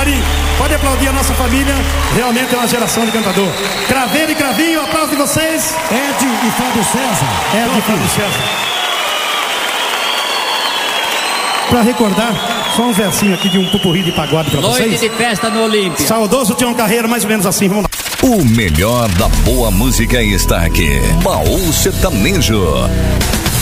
carinho. Pode aplaudir a nossa família. Realmente é uma geração de cantador. Craveiro e Cravinho, aplauso de vocês. Ed e Fábio César. Ed e Fábio César. Pra recordar, só um versinho aqui de um pupurri de pagode pra vocês. Noite de festa no Olímpia. Saudoso Tião Carreiro, mais ou menos assim, vamos lá. O melhor da boa música está aqui. Baú Sertanejo.